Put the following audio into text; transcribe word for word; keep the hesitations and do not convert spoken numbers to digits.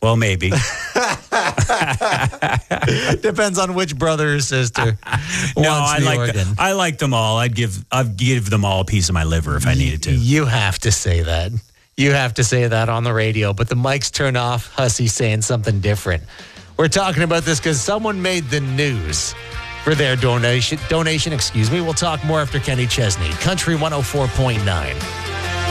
Well, maybe. Depends on which brother or sister no, wants I the like organ. The, I like them all. I'd give I'd give them all a piece of my liver if I needed to. You have to say that. You have to say that on the radio, but the mics turn off. Hussey's saying something different. We're talking about this because someone made the news for their donation. Donation, excuse me. We'll talk more after Kenny Chesney. Country one oh four point nine.